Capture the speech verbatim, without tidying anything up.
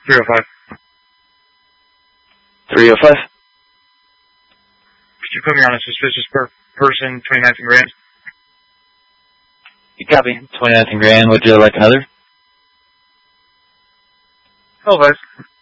three oh five. three oh five? Could you put me on a suspicious per person, twenty-ninth and Grand? You copy. twenty-ninth and Grand. Would you like another? Hello, guys.